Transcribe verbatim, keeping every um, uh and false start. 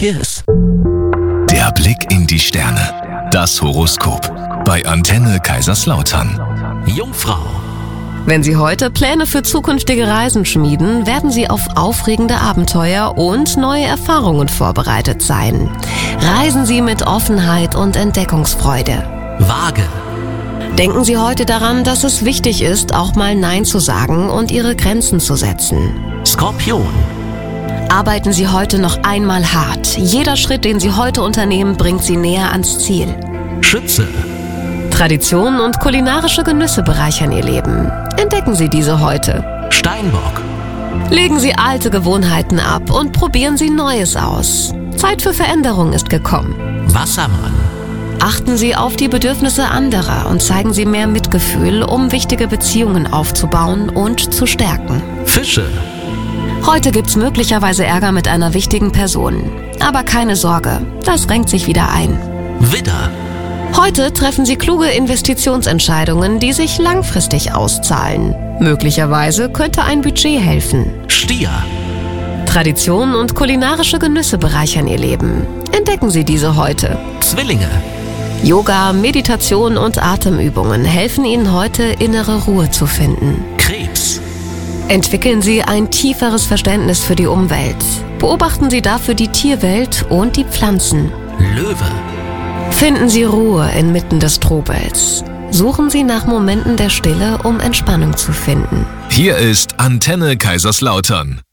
Kiss. Der Blick in die Sterne. Das Horoskop. Bei Antenne Kaiserslautern. Jungfrau. Wenn Sie heute Pläne für zukünftige Reisen schmieden, werden Sie auf aufregende Abenteuer und neue Erfahrungen vorbereitet sein. Reisen Sie mit Offenheit und Entdeckungsfreude. Waage. Denken Sie heute daran, dass es wichtig ist, auch mal Nein zu sagen und Ihre Grenzen zu setzen. Skorpion. Arbeiten Sie heute noch einmal hart. Jeder Schritt, den Sie heute unternehmen, bringt Sie näher ans Ziel. Schütze. Traditionen und kulinarische Genüsse bereichern Ihr Leben. Entdecken Sie diese heute. Steinbock. Legen Sie alte Gewohnheiten ab und probieren Sie Neues aus. Zeit für Veränderung ist gekommen. Wassermann. Achten Sie auf die Bedürfnisse anderer und zeigen Sie mehr Mitgefühl, um wichtige Beziehungen aufzubauen und zu stärken. Fische. Heute gibt's möglicherweise Ärger mit einer wichtigen Person. Aber keine Sorge, das renkt sich wieder ein. Widder. Heute treffen Sie kluge Investitionsentscheidungen, die sich langfristig auszahlen. Möglicherweise könnte ein Budget helfen. Stier. Traditionen und kulinarische Genüsse bereichern Ihr Leben. Entdecken Sie diese heute. Zwillinge. Yoga, Meditation und Atemübungen helfen Ihnen heute, innere Ruhe zu finden. Krebs. Entwickeln Sie ein tieferes Verständnis für die Umwelt. Beobachten Sie dafür die Tierwelt und die Pflanzen. Löwe. Finden Sie Ruhe inmitten des Trubels. Suchen Sie nach Momenten der Stille, um Entspannung zu finden. Hier ist Antenne Kaiserslautern.